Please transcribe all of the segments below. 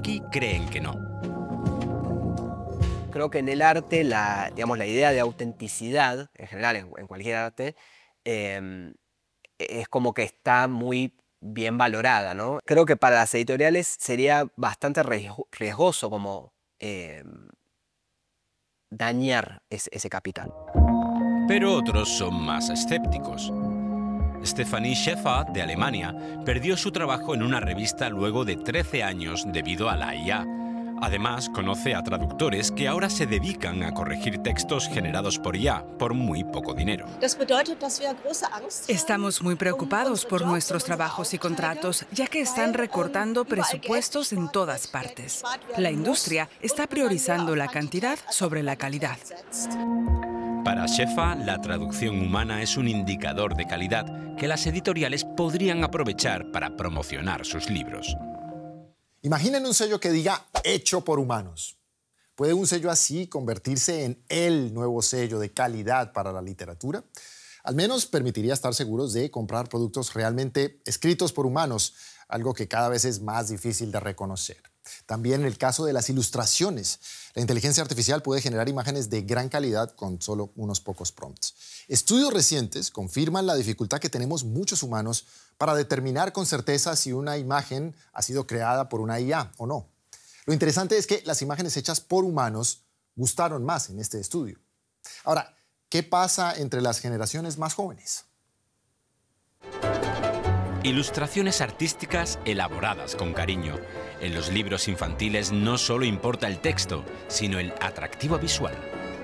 aquí creen que no. Creo que en el arte, digamos, la idea de autenticidad, en general, en cualquier arte, es como que está muy bien valorada, ¿no? Creo que para las editoriales sería bastante riesgoso como dañar ese capital. Pero otros son más escépticos. Stefanie Schäfer, de Alemania, perdió su trabajo en una revista luego de 13 años debido a la IA. Además, conoce a traductores que ahora se dedican a corregir textos generados por IA por muy poco dinero. Estamos muy preocupados por nuestros trabajos y contratos, ya que están recortando presupuestos en todas partes. La industria está priorizando la cantidad sobre la calidad. Para Schäfer, la traducción humana es un indicador de calidad que las editoriales podrían aprovechar para promocionar sus libros. Imaginen un sello que diga «Hecho por humanos». ¿Puede un sello así convertirse en el nuevo sello de calidad para la literatura? Al menos permitiría estar seguros de comprar productos realmente escritos por humanos, algo que cada vez es más difícil de reconocer. También en el caso de las ilustraciones, la inteligencia artificial puede generar imágenes de gran calidad con solo unos pocos prompts. Estudios recientes confirman la dificultad que tenemos muchos humanos para determinar con certeza si una imagen ha sido creada por una IA o no. Lo interesante es que las imágenes hechas por humanos gustaron más en este estudio. Ahora, ¿qué pasa entre las generaciones más jóvenes? Ilustraciones artísticas elaboradas con cariño. En los libros infantiles no solo importa el texto, sino el atractivo visual.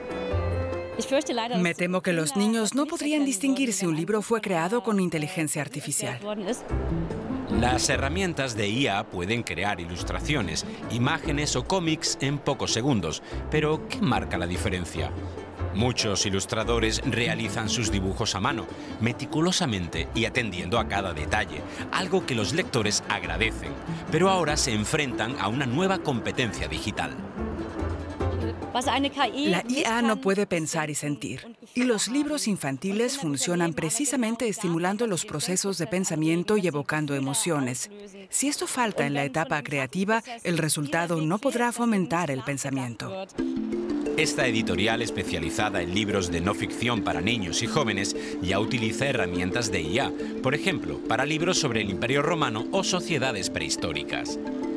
Me temo que los niños no podrían distinguir si un libro fue creado con inteligencia artificial. Las herramientas de IA pueden crear ilustraciones, imágenes o cómics en pocos segundos, pero ¿qué marca la diferencia? Muchos ilustradores realizan sus dibujos a mano, meticulosamente y atendiendo a cada detalle, algo que los lectores agradecen, pero ahora se enfrentan a una nueva competencia digital. La IA no puede pensar y sentir, y los libros infantiles funcionan precisamente estimulando los procesos de pensamiento y evocando emociones. Si esto falta en la etapa creativa, el resultado no podrá fomentar el pensamiento. Esta editorial especializada en libros de no ficción para niños y jóvenes ya utiliza herramientas de IA, por ejemplo, para libros sobre el Imperio Romano o sociedades prehistóricas.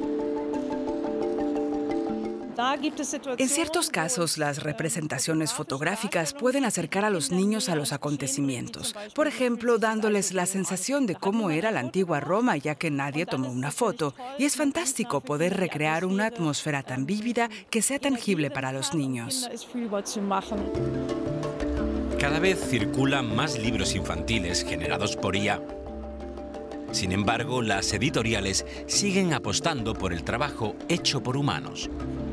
En ciertos casos, las representaciones fotográficas pueden acercar a los niños a los acontecimientos. Por ejemplo, dándoles la sensación de cómo era la antigua Roma, ya que nadie tomó una foto. Y es fantástico poder recrear una atmósfera tan vívida que sea tangible para los niños. Cada vez circulan más libros infantiles generados por IA. Sin embargo, las editoriales siguen apostando por el trabajo hecho por humanos.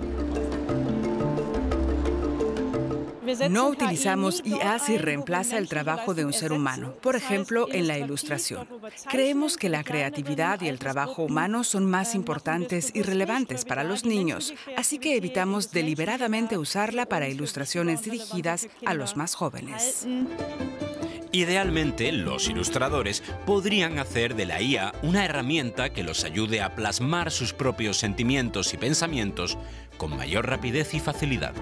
No utilizamos IA si reemplaza el trabajo de un ser humano, por ejemplo, en la ilustración. Creemos que la creatividad y el trabajo humano son más importantes y relevantes para los niños, así que evitamos deliberadamente usarla para ilustraciones dirigidas a los más jóvenes. Idealmente, los ilustradores podrían hacer de la IA una herramienta que los ayude a plasmar sus propios sentimientos y pensamientos con mayor rapidez y facilidad.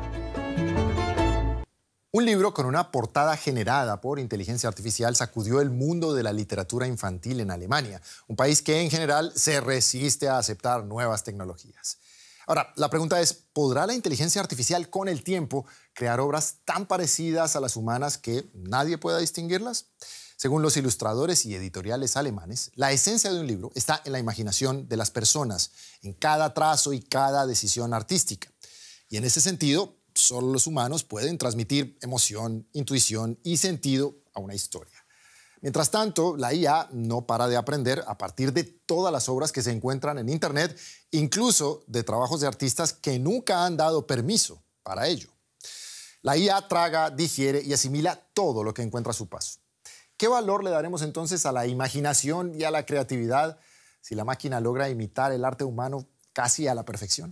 Un libro con una portada generada por inteligencia artificial sacudió el mundo de la literatura infantil en Alemania, un país que en general se resiste a aceptar nuevas tecnologías. Ahora, la pregunta es, ¿podrá la inteligencia artificial con el tiempo crear obras tan parecidas a las humanas que nadie pueda distinguirlas? Según los ilustradores y editoriales alemanes, la esencia de un libro está en la imaginación de las personas, en cada trazo y cada decisión artística. Y en ese sentido, solo los humanos pueden transmitir emoción, intuición y sentido a una historia. Mientras tanto, la IA no para de aprender a partir de todas las obras que se encuentran en Internet, incluso de trabajos de artistas que nunca han dado permiso para ello. La IA traga, digiere y asimila todo lo que encuentra a su paso. ¿Qué valor le daremos entonces a la imaginación y a la creatividad si la máquina logra imitar el arte humano casi a la perfección?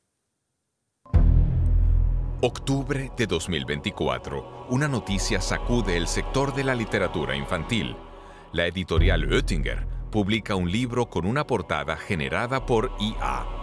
Octubre de 2024. Una noticia sacude el sector de la literatura infantil. La editorial Oettinger publica un libro con una portada generada por IA.